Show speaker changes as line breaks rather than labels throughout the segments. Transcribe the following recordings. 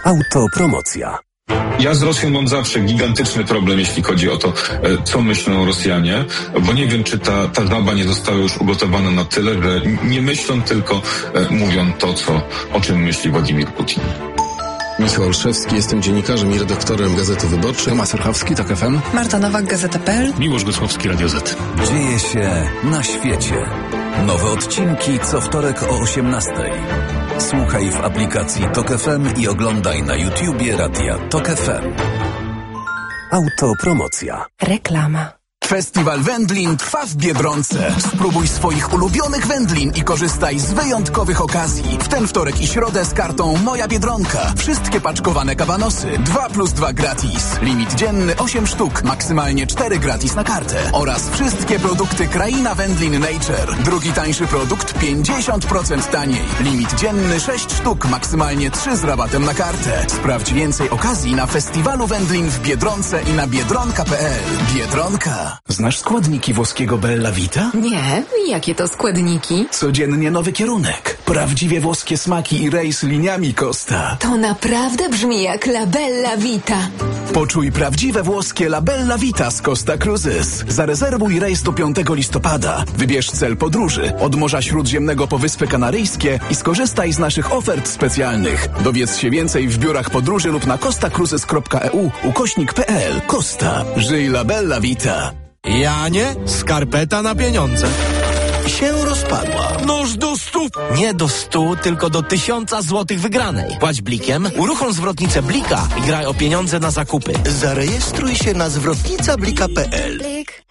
Autopromocja.
Ja z Rosją mam zawsze gigantyczny problem, jeśli chodzi o to, co myślą Rosjanie, bo nie wiem, czy ta żaba nie została już ugotowana na tyle, że nie myślą, tylko mówią to, o czym myśli Władimir Putin.
Michał Olszewski, jestem dziennikarzem i redaktorem Gazety Wyborczej.
Tomasz Surchowski, TOK FM.
Marta Nowak, Gazeta.pl.
Miłosz Gosłowski, Radio Z.
Dzieje się na świecie. Nowe odcinki co wtorek o 18:00. Słuchaj w aplikacji TOK FM i oglądaj na YouTubie Radia TOK FM. Autopromocja.
Reklama.
Festiwal Wędlin trwa w Biedronce. Spróbuj swoich ulubionych wędlin i korzystaj z wyjątkowych okazji. W ten wtorek i środę z kartą Moja Biedronka. Wszystkie paczkowane kabanosy 2+2 gratis. Limit dzienny 8 sztuk, maksymalnie 4 gratis na kartę. Oraz wszystkie produkty Kraina Wędlin Nature. Drugi tańszy produkt 50% taniej. Limit dzienny 6 sztuk, maksymalnie 3 z rabatem na kartę. Sprawdź więcej okazji na Festiwalu Wędlin w Biedronce i na biedronka.pl. Biedronka.
Znasz składniki włoskiego Bella Vita?
Nie, jakie to składniki?
Codziennie nowy kierunek. Prawdziwie włoskie smaki i rejs liniami Costa.
To naprawdę brzmi jak La Bella Vita.
Poczuj prawdziwe włoskie La Bella Vita z Costa Cruises. Zarezerwuj rejs do 5 listopada. Wybierz cel podróży od Morza Śródziemnego po Wyspy Kanaryjskie i skorzystaj z naszych ofert specjalnych. Dowiedz się więcej w biurach podróży lub na costacruises.eu/pl. Costa. Żyj La Bella Vita.
Janie, skarpeta na pieniądze.
Się rozpadła.
Noż do 100. Nie do 100, tylko do 1000 złotych wygranej. Płać blikiem, uruchom zwrotnicę Blika i graj o pieniądze na zakupy.
Zarejestruj się na zwrotnicablika.pl.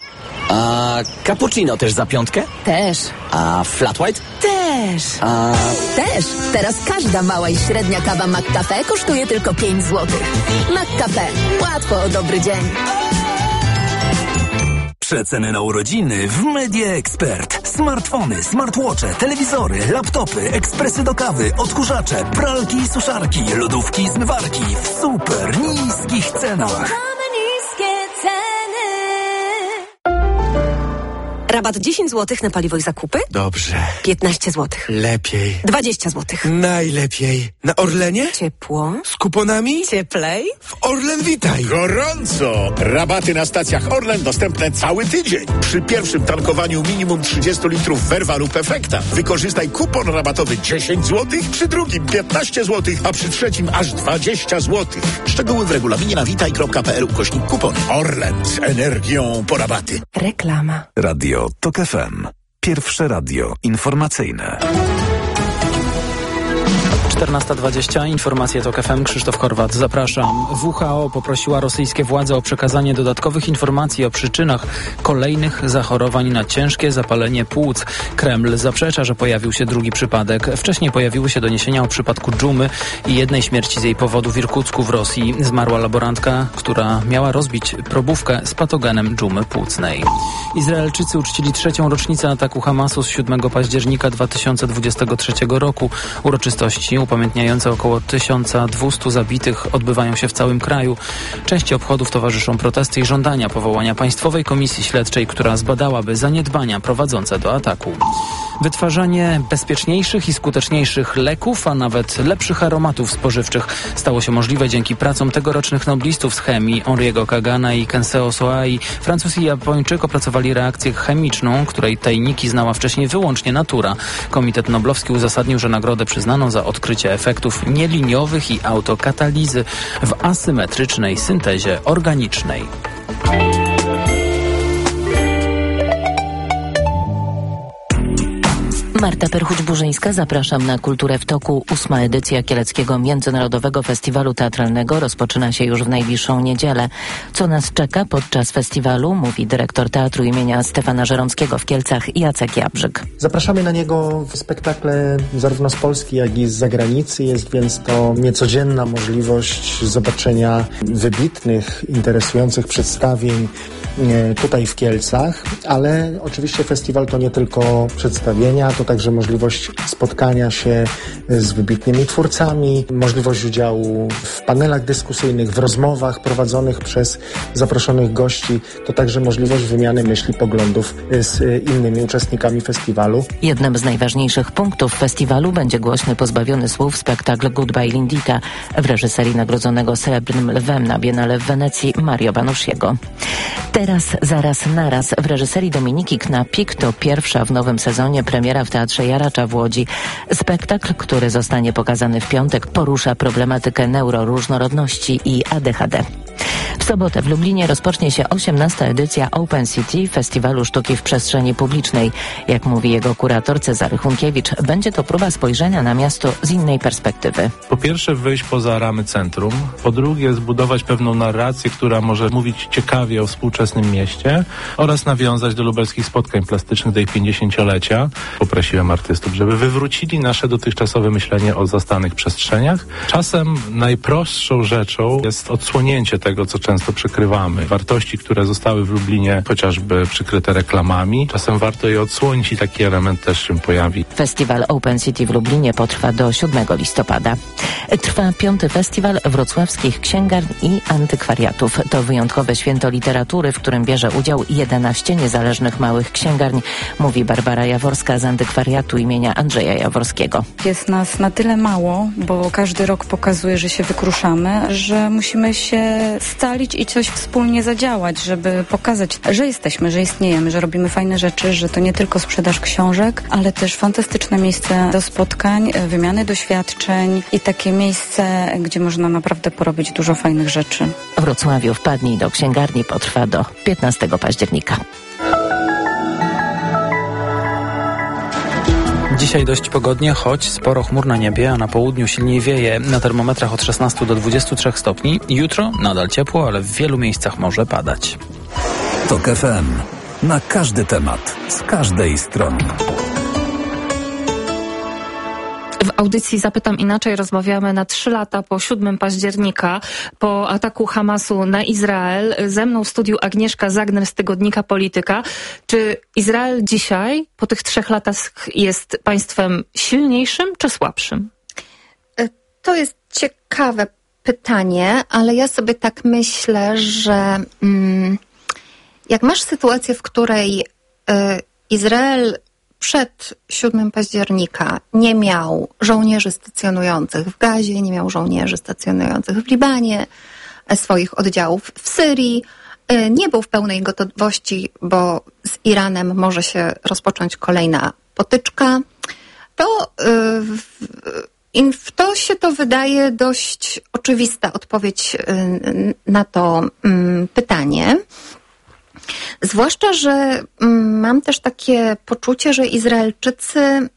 A cappuccino też za 5?
Też.
A flat white?
Też. Też. Teraz każda mała i średnia kawa McCafe kosztuje tylko 5 zł. McCafe. Łatwo o dobry dzień.
Przeceny na urodziny w Media Expert. Smartfony, smartwatche, telewizory, laptopy, ekspresy do kawy, odkurzacze, pralki i suszarki, lodówki i zmywarki w super niskich cenach.
Rabat 10 zł na paliwo i zakupy?
Dobrze.
15 zł.
Lepiej.
20 zł.
Najlepiej. Na Orlenie?
Ciepło.
Z kuponami?
Cieplej.
W Orlen Witaj.
Gorąco! Rabaty na stacjach Orlen dostępne cały tydzień. Przy pierwszym tankowaniu minimum 30 litrów Verva lub Efekta wykorzystaj kupon rabatowy 10 zł, przy drugim 15 zł, a przy trzecim aż 20 zł. Szczegóły w regulaminie na witaj.pl/kupon. Orlen z energią po rabaty.
Reklama.
Radio TOK FM. Pierwsze radio informacyjne.
14:20. Informacje TOK FM. Krzysztof Horwat. Zapraszam. WHO poprosiła rosyjskie władze o przekazanie dodatkowych informacji o przyczynach kolejnych zachorowań na ciężkie zapalenie płuc. Kreml zaprzecza, że pojawił się drugi przypadek. Wcześniej pojawiły się doniesienia o przypadku dżumy i jednej śmierci z jej powodu w Irkucku w Rosji. Zmarła laborantka, która miała rozbić probówkę z patogenem dżumy płucnej. Izraelczycy uczcili 3. rocznicę ataku Hamasu z 7 października 2023 roku. Uroczystości upamiętniające około 1200 zabitych odbywają się w całym kraju. Części obchodów towarzyszą protesty i żądania powołania Państwowej Komisji Śledczej, która zbadałaby zaniedbania prowadzące do ataku. Wytwarzanie bezpieczniejszych i skuteczniejszych leków, a nawet lepszych aromatów spożywczych stało się możliwe dzięki pracom tegorocznych noblistów z chemii Henri'ego Kagana i Kenseo Soai. Francuz i Japończyk opracowali reakcję chemiczną, której tajniki znała wcześniej wyłącznie natura. Komitet Noblowski uzasadnił, że nagrodę przyznano za odkrycie efektów nieliniowych i autokatalizy w asymetrycznej syntezie organicznej.
Marta Perchuć-Burzyńska, zapraszam na Kulturę w toku. 8. edycja Kieleckiego Międzynarodowego Festiwalu Teatralnego rozpoczyna się już w najbliższą niedzielę. Co nas czeka podczas festiwalu, mówi dyrektor Teatru imienia Stefana Żeromskiego w Kielcach Jacek Jabrzyk.
Zapraszamy na niego spektakle zarówno z Polski, jak i z zagranicy. Jest więc to niecodzienna możliwość zobaczenia wybitnych, interesujących przedstawień tutaj w Kielcach, ale oczywiście festiwal to nie tylko przedstawienia, to także możliwość spotkania się z wybitnymi twórcami, możliwość udziału w panelach dyskusyjnych, w rozmowach prowadzonych przez zaproszonych gości, to także możliwość wymiany myśli, poglądów z innymi uczestnikami festiwalu.
Jednym z najważniejszych punktów festiwalu będzie głośny, pozbawiony słów spektakl Goodbye Lindita w reżyserii nagrodzonego Srebrnym Lwem na Biennale w Wenecji Mario Banusiego. Teraz, zaraz, naraz w reżyserii Dominiki Knapik to pierwsza w nowym sezonie premiera w Teatrze Jaracza w Łodzi. Spektakl, który zostanie pokazany w piątek, porusza problematykę neuroróżnorodności i ADHD. W sobotę w Lublinie rozpocznie się 18. edycja Open City, Festiwalu Sztuki w Przestrzeni Publicznej. Jak mówi jego kurator Cezary Hunkiewicz, będzie to próba spojrzenia na miasto z innej perspektywy.
Po pierwsze wyjść poza ramy centrum, po drugie zbudować pewną narrację, która może mówić ciekawie o współczesnym mieście oraz nawiązać do lubelskich spotkań plastycznych do ich 50-lecia. Poprosiłem artystów, żeby wywrócili nasze dotychczasowe myślenie o zastanych przestrzeniach. Czasem najprostszą rzeczą jest odsłonięcie tego, co często przykrywamy. Wartości, które zostały w Lublinie chociażby przykryte reklamami. Czasem warto je odsłonić i taki element też się pojawi.
Festiwal Open City w Lublinie potrwa do 7 listopada. Trwa 5. Festiwal Wrocławskich Księgarni i Antykwariatów. To wyjątkowe święto literatury, w którym bierze udział 11 niezależnych małych księgarni, mówi Barbara Jaworska z Antykwariatu imienia Andrzeja Jaworskiego.
Jest nas na tyle mało, bo każdy rok pokazuje, że się wykruszamy, że musimy się scalić i coś wspólnie zadziałać, żeby pokazać, że jesteśmy, że istniejemy, że robimy fajne rzeczy, że to nie tylko sprzedaż książek, ale też fantastyczne miejsce do spotkań, wymiany doświadczeń i takie miejsce, gdzie można naprawdę porobić dużo fajnych rzeczy.
W Wrocławiu wpadnij do księgarni, potrwa do 15 października.
Dzisiaj dość pogodnie, choć sporo chmur na niebie, a na południu silniej wieje. Na termometrach od 16 do 23 stopni. Jutro nadal ciepło, ale w wielu miejscach może padać.
TOK FM. Na każdy temat, z każdej strony.
W audycji Zapytam Inaczej rozmawiamy na 3 lata po 7 października, po ataku Hamasu na Izrael. Ze mną w studiu Agnieszka Zagner z tygodnika Polityka. Czy Izrael dzisiaj, po tych 3 latach, jest państwem silniejszym czy słabszym?
To jest ciekawe pytanie, ale ja sobie tak myślę, że jak masz sytuację, w której Izrael przed 7 października nie miał żołnierzy stacjonujących w Gazie, nie miał żołnierzy stacjonujących w Libanie, swoich oddziałów w Syrii, nie był w pełnej gotowości, bo z Iranem może się rozpocząć kolejna potyczka, to się to wydaje dość oczywista odpowiedź na to pytanie. Zwłaszcza, że mam też takie poczucie, że Izraelczycy,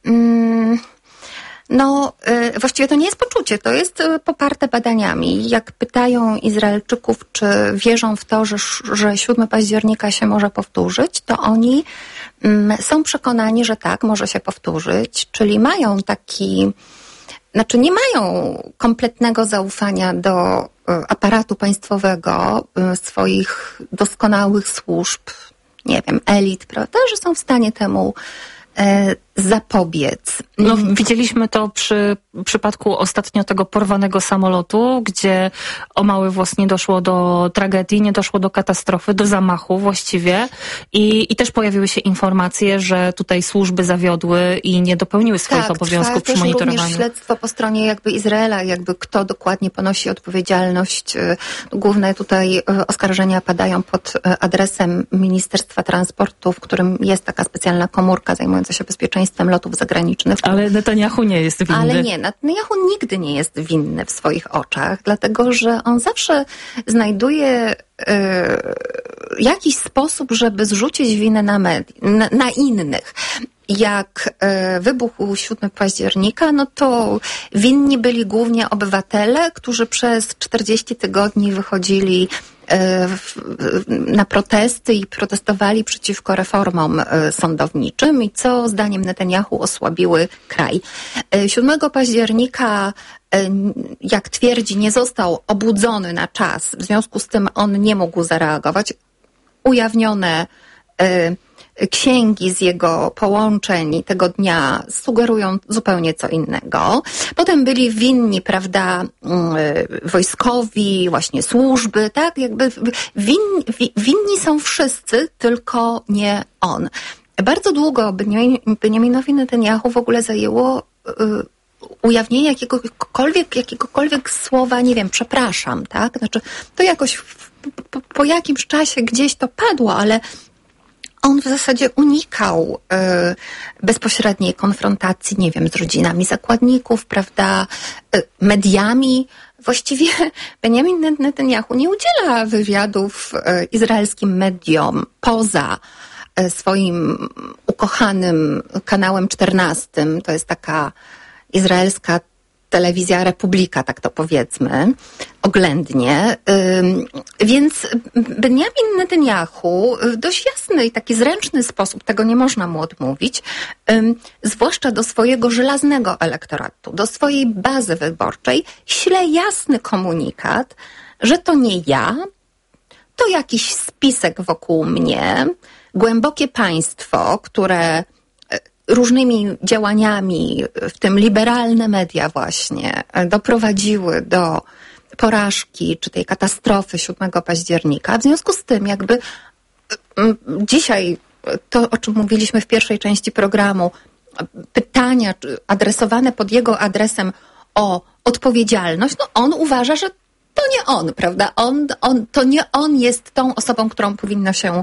właściwie to nie jest poczucie, to jest poparte badaniami. Jak pytają Izraelczyków, czy wierzą w to, że 7 października się może powtórzyć, to oni są przekonani, że tak, może się powtórzyć, czyli mają nie mają kompletnego zaufania do aparatu państwowego, swoich doskonałych służb, nie wiem, elit, prawda, że są w stanie temu zapobiec.
Widzieliśmy to przy przypadku ostatnio tego porwanego samolotu, gdzie o mały włos nie doszło do tragedii, nie doszło do katastrofy, do zamachu właściwie i też pojawiły się informacje, że tutaj służby zawiodły i nie dopełniły swoich obowiązków przy monitorowaniu. Tak, również
śledztwo po stronie jakby Izraela, jakby kto dokładnie ponosi odpowiedzialność. Główne tutaj oskarżenia padają pod adresem Ministerstwa Transportu, w którym jest taka specjalna komórka zajmująca się bezpieczeństwem lotów zagranicznych.
Ale Netanyahu nie jest winny.
Ale nie, Netanyahu nigdy nie jest winny w swoich oczach, dlatego że on zawsze znajduje jakiś sposób, żeby zrzucić winę na innych. Jak wybuchł 7 października, to winni byli głównie obywatele, którzy przez 40 tygodni wychodzili na protesty i protestowali przeciwko reformom sądowniczym i co zdaniem Netanyahu osłabiły kraj. 7 października, jak twierdzi, nie został obudzony na czas, w związku z tym on nie mógł zareagować. ujawnione księgi z jego połączeń tego dnia sugerują zupełnie co innego. Potem byli winni, prawda, wojskowi, właśnie służby, tak? Jakby winni są wszyscy, tylko nie on. Bardzo Benjaminowi Netanyahu w ogóle zajęło ujawnienie jakiegokolwiek słowa, nie wiem, przepraszam, tak? Znaczy, to jakoś po jakimś czasie gdzieś to padło, ale on w zasadzie unikał bezpośredniej konfrontacji, nie wiem, z rodzinami zakładników, prawda, mediami. Właściwie Benjamin Netanyahu nie udziela wywiadów izraelskim mediom poza swoim ukochanym kanałem 14. To jest taka izraelska telewizja Republika, tak to powiedzmy, oględnie. Więc Benjamin Netanyahu w dość jasny i taki zręczny sposób, tego nie można mu odmówić, zwłaszcza do swojego żelaznego elektoratu, do swojej bazy wyborczej, śle jasny komunikat, że to nie ja, to jakiś spisek wokół mnie, głębokie państwo, które różnymi działaniami, w tym liberalne media właśnie, doprowadziły do porażki czy tej katastrofy 7 października. W związku z tym jakby dzisiaj to, o czym mówiliśmy w pierwszej części programu, pytania adresowane pod jego adresem o odpowiedzialność, no on uważa, że to nie on, prawda? To nie on jest tą osobą, którą powinno się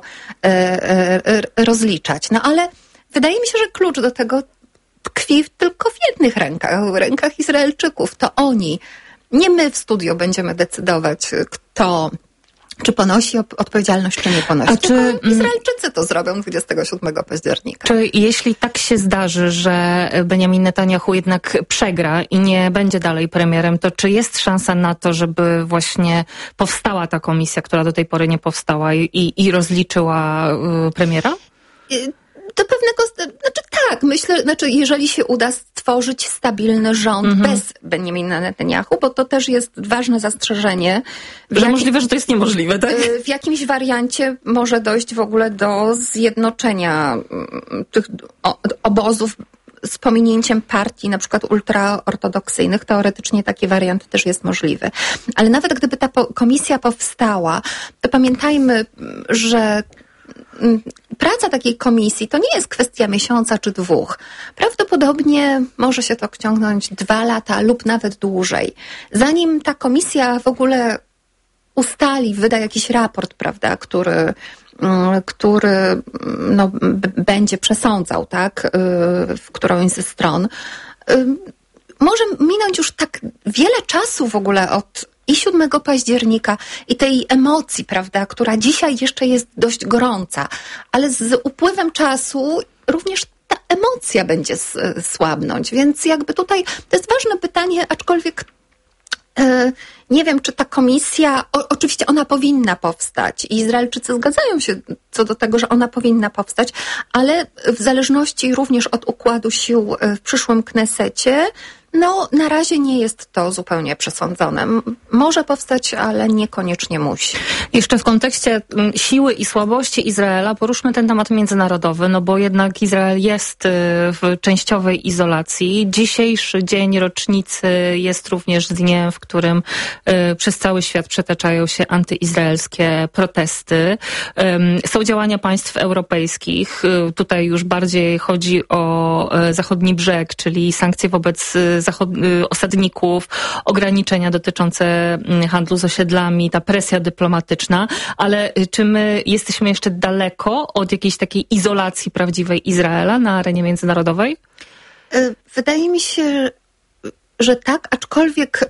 rozliczać. No ale wydaje mi się, że klucz do tego tkwi tylko w jednych rękach, w rękach Izraelczyków. To oni, nie my w studio będziemy decydować, kto, czy ponosi odpowiedzialność, czy nie ponosi. Tylko Izraelczycy to zrobią 27 października.
Czy jeśli tak się zdarzy, że Benjamin Netanyahu jednak przegra i nie będzie dalej premierem, to czy jest szansa na to, żeby właśnie powstała ta komisja, która do tej pory nie powstała i rozliczyła premiera?
Do pewnego, tak, myślę, jeżeli się uda stworzyć stabilny rząd bez Benjamina Netanyahu, bo to też jest ważne zastrzeżenie.
Możliwe, że to jest niemożliwe, tak?
W jakimś wariancie może dojść w ogóle do zjednoczenia tych obozów z pominięciem partii, na przykład ultraortodoksyjnych. Teoretycznie taki wariant też jest możliwy. Ale nawet gdyby ta komisja powstała, to pamiętajmy, że praca takiej komisji to nie jest kwestia miesiąca czy 2. Prawdopodobnie może się to ciągnąć 2 lata lub nawet dłużej. Zanim ta komisja w ogóle ustali, wyda jakiś raport, prawda, który będzie przesądzał, tak, w którąś ze stron, może minąć już tak wiele czasu w ogóle od i 7 października i tej emocji, prawda, która dzisiaj jeszcze jest dość gorąca, ale z upływem czasu również ta emocja będzie słabnąć, więc jakby tutaj to jest ważne pytanie, aczkolwiek nie wiem, czy ta komisja, oczywiście ona powinna powstać i Izraelczycy zgadzają się co do tego, że ona powinna powstać, ale w zależności również od układu sił w przyszłym Knesecie, na razie nie jest to zupełnie przesądzone. Może powstać, ale niekoniecznie musi.
Jeszcze w kontekście siły i słabości Izraela poruszmy ten temat międzynarodowy, bo jednak Izrael jest w częściowej izolacji. Dzisiejszy dzień rocznicy jest również dniem, w którym przez cały świat przetaczają się antyizraelskie protesty. Są działania państw europejskich. Tutaj już bardziej chodzi o zachodni brzeg, czyli sankcje wobec osadników, ograniczenia dotyczące handlu z osiedlami, ta presja dyplomatyczna, ale czy my jesteśmy jeszcze daleko od jakiejś takiej izolacji prawdziwej Izraela na arenie międzynarodowej?
Wydaje mi się, że tak, aczkolwiek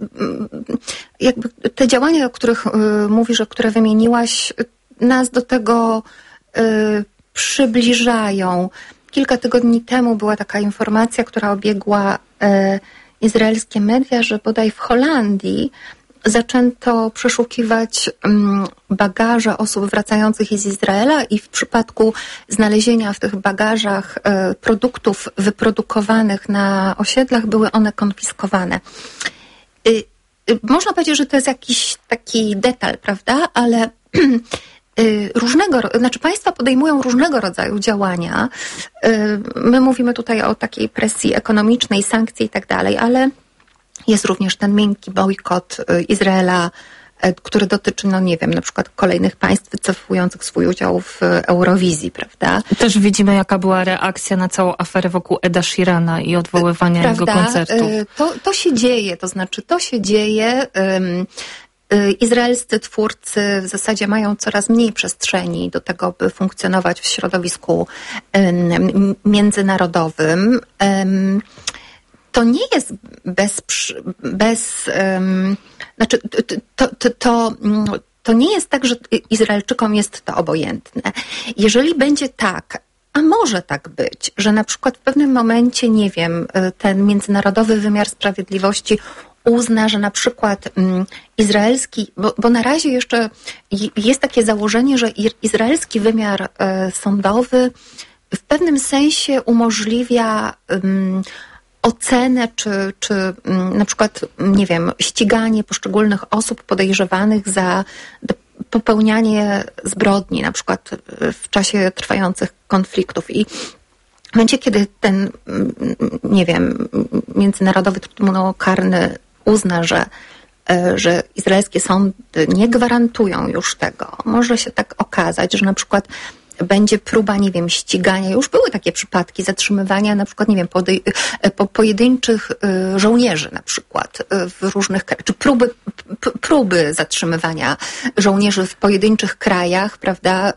jakby te działania, o których mówisz, o które wymieniłaś, nas do tego przybliżają. Kilka tygodni temu była taka informacja, która obiegła izraelskie media, że bodaj w Holandii zaczęto przeszukiwać bagaże osób wracających z Izraela i w przypadku znalezienia w tych bagażach produktów wyprodukowanych na osiedlach były one konfiskowane. Można powiedzieć, że to jest jakiś taki detal, prawda? Ale państwa podejmują różnego rodzaju działania. My mówimy tutaj o takiej presji ekonomicznej, sankcji i tak dalej, ale jest również ten miękki bojkot Izraela, który dotyczy, na przykład kolejnych państw wycofujących swój udział w Eurowizji, prawda?
Też widzimy, jaka była reakcja na całą aferę wokół Eda Sheerana i odwoływania jego koncertów.
To się dzieje, to się dzieje. Izraelscy twórcy w zasadzie mają coraz mniej przestrzeni do tego, by funkcjonować w środowisku międzynarodowym. To nie jest to nie jest tak, że Izraelczykom jest to obojętne. Jeżeli będzie tak, a może tak być, że na przykład w pewnym momencie, ten międzynarodowy wymiar sprawiedliwości uzna, że na przykład izraelski, bo na razie jeszcze jest takie założenie, że izraelski wymiar sądowy w pewnym sensie umożliwia ocenę, czy na przykład, ściganie poszczególnych osób podejrzewanych za popełnianie zbrodni, na przykład w czasie trwających konfliktów. I w momencie, kiedy ten, Międzynarodowy Trybunał Karny uzna, że izraelskie sądy nie gwarantują już tego, może się tak okazać, że na przykład będzie próba, ścigania. Już były takie przypadki zatrzymywania na przykład, pojedynczych żołnierzy na przykład w różnych, czy próby zatrzymywania żołnierzy w pojedynczych krajach, prawda,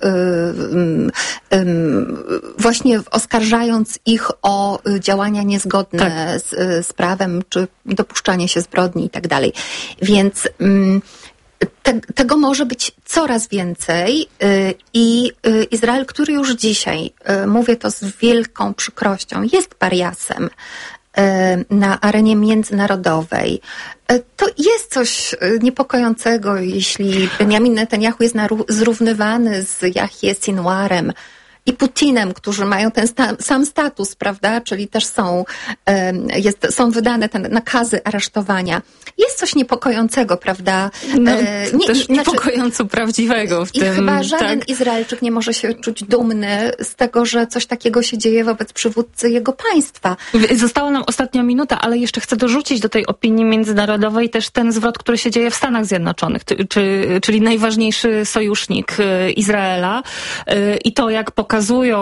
właśnie oskarżając ich o działania niezgodne z prawem, czy dopuszczanie się zbrodni i tak dalej. Więc tego może być coraz więcej i Izrael, który już dzisiaj, mówię to z wielką przykrością, jest pariasem na arenie międzynarodowej. To jest coś niepokojącego, jeśli Benjamin Netanyahu jest zrównywany z Yahya Sinwarem i Putinem, którzy mają ten sam status, prawda? Czyli też są wydane te nakazy aresztowania. Jest coś niepokojącego, prawda?
Też niepokojąco prawdziwego w tym.
I chyba żaden Izraelczyk nie może się czuć dumny z tego, że coś takiego się dzieje wobec przywódcy jego państwa.
Została nam ostatnia minuta, ale jeszcze chcę dorzucić do tej opinii międzynarodowej też ten zwrot, który się dzieje w Stanach Zjednoczonych, czyli najważniejszy sojusznik Izraela i to, jak pokazują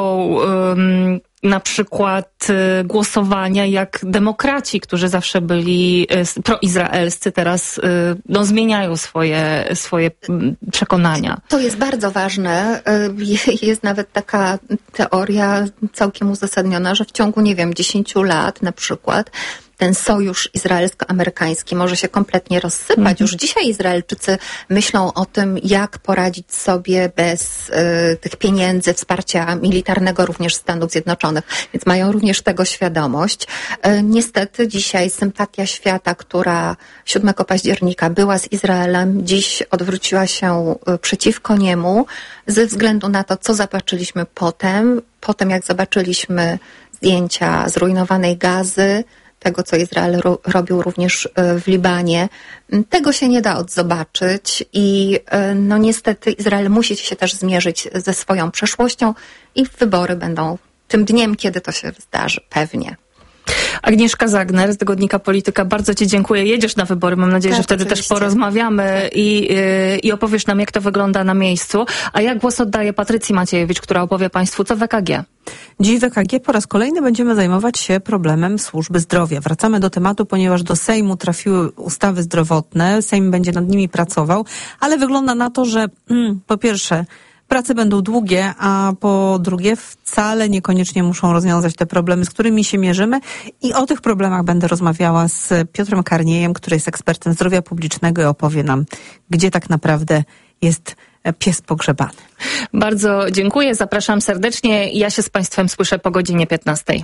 na przykład głosowania, jak demokraci, którzy zawsze byli proizraelscy, teraz zmieniają swoje przekonania.
To jest bardzo ważne. Jest nawet taka teoria całkiem uzasadniona, że w ciągu, 10 lat na przykład ten sojusz izraelsko-amerykański może się kompletnie rozsypać. Już dzisiaj Izraelczycy myślą o tym, jak poradzić sobie bez tych pieniędzy, wsparcia militarnego również Stanów Zjednoczonych, więc mają również tego świadomość. Niestety dzisiaj sympatia świata, która 7 października była z Izraelem, dziś odwróciła się przeciwko niemu ze względu na to, co zobaczyliśmy potem jak zobaczyliśmy zdjęcia zrujnowanej Gazy, tego, co Izrael robił również w Libanie. Tego się nie da odzobaczyć i niestety Izrael musi się też zmierzyć ze swoją przeszłością i wybory będą tym dniem, kiedy to się zdarzy, pewnie.
Agnieszka Zagner z tygodnika Polityka, bardzo Ci dziękuję. Jedziesz na wybory, mam nadzieję, że wtedy też porozmawiamy i opowiesz nam, jak to wygląda na miejscu. A ja głos oddaję Patrycji Maciejewicz, która opowie Państwu, co w EKG.
Dziś w EKG po raz kolejny będziemy zajmować się problemem służby zdrowia. Wracamy do tematu, ponieważ do Sejmu trafiły ustawy zdrowotne. Sejm będzie nad nimi pracował, ale wygląda na to, że po pierwsze prace będą długie, a po drugie wcale niekoniecznie muszą rozwiązać te problemy, z którymi się mierzymy. I o tych problemach będę rozmawiała z Piotrem Karniejem, który jest ekspertem zdrowia publicznego i opowie nam, gdzie tak naprawdę jest pies pogrzebany.
Bardzo dziękuję, zapraszam serdecznie. Ja się z Państwem słyszę po godzinie 15.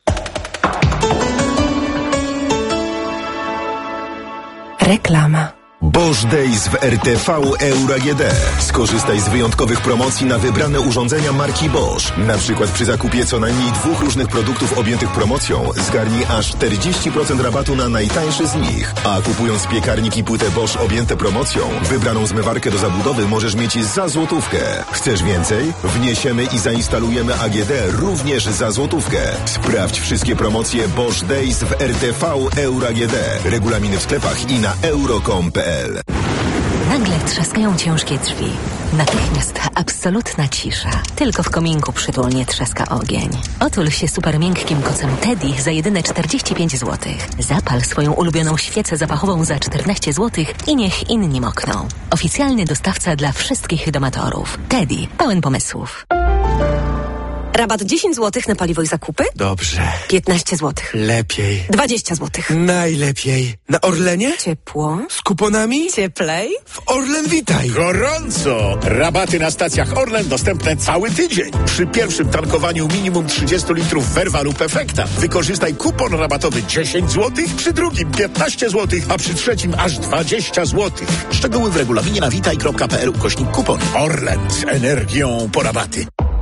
Reklama. Bosch Days w RTV Euro AGD. Skorzystaj z wyjątkowych promocji na wybrane urządzenia marki Bosch. Na przykład przy zakupie co najmniej 2 różnych produktów objętych promocją zgarnij aż 40% rabatu na najtańszy z nich. A kupując piekarnik i płytę Bosch objęte promocją, wybraną zmywarkę do zabudowy możesz mieć za złotówkę. Chcesz więcej? Wniesiemy i zainstalujemy AGD również za złotówkę. Sprawdź wszystkie promocje Bosch Days w RTV Euro AGD. Regulaminy w sklepach i na euro.com.pl.
Nagle trzaskają ciężkie drzwi. Natychmiast absolutna cisza. Tylko w kominku przytulnie trzaska ogień. Otul się super miękkim kocem Teddy za jedyne 45 zł. Zapal swoją ulubioną świecę zapachową za 14 zł i niech inni mokną. Oficjalny dostawca dla wszystkich domatorów. Teddy, pełen pomysłów.
Rabat 10 zł na paliwo i zakupy?
Dobrze.
15 zł.
Lepiej.
20 zł.
Najlepiej. Na Orlenie?
Ciepło.
Z kuponami?
Cieplej.
W Orlen Witaj.
Gorąco! Rabaty na stacjach Orlen dostępne cały tydzień. Przy pierwszym tankowaniu minimum 30 litrów Vervalu Perfecta wykorzystaj kupon rabatowy 10 zł, przy drugim 15 zł, a przy trzecim aż 20 zł. Szczegóły w regulaminie na witaj.pl/kupon. Orlen z energią po rabaty.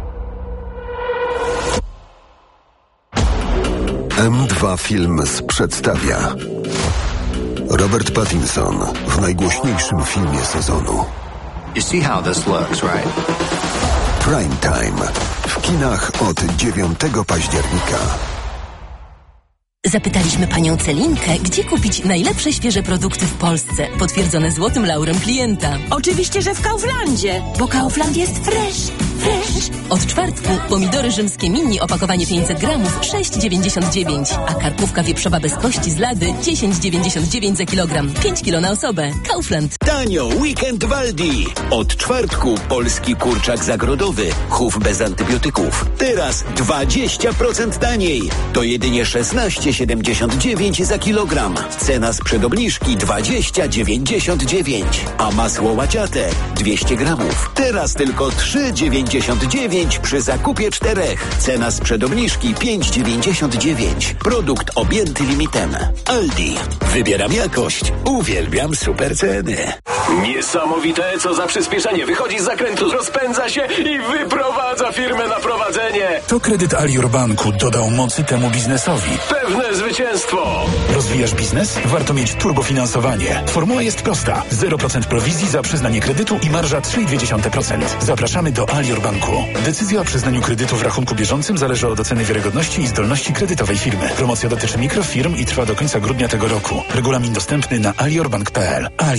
M2 Films przedstawia Robert Pattinson w najgłośniejszym filmie sezonu.
You see how this looks, right?
Prime Time w kinach od 9 października.
Zapytaliśmy panią Celinkę, gdzie kupić najlepsze świeże produkty w Polsce, potwierdzone złotym laurem klienta.
Oczywiście, że w Kauflandzie, bo Kaufland jest fresh.
Od czwartku pomidory rzymskie mini, opakowanie 500 gramów, 6,99, a karkówka wieprzowa bez kości z Lady 10,99 za kilogram, 5 kilo na osobę. Kaufland.
Tanio, weekend w Aldi. Od czwartku polski kurczak zagrodowy, chów bez antybiotyków. Teraz 20% taniej. To jedynie 16,79 za kilogram. Cena sprzed obniżki 20,99. A masło łaciate 200 gramów. Teraz tylko 3,99 przy zakupie 4. Cena sprzed obniżki 5,99. Produkt objęty limitem. Aldi. Wybieram jakość. Uwielbiam super ceny.
Niesamowite, co za przyspieszenie. Wychodzi z zakrętu, rozpędza się i wyprowadza firmę na prowadzenie.
To kredyt Alior Banku dodał mocy temu biznesowi.
Pewne zwycięstwo.
Rozwijasz biznes? Warto mieć turbofinansowanie. Formuła jest prosta. 0% prowizji za przyznanie kredytu i marża 3,2%. Zapraszamy do Alior Banku. Decyzja o przyznaniu kredytu w rachunku bieżącym zależy od oceny wiarygodności i zdolności kredytowej firmy. Promocja dotyczy mikrofirm i trwa do końca grudnia tego roku. Regulamin dostępny na aliorbank.pl.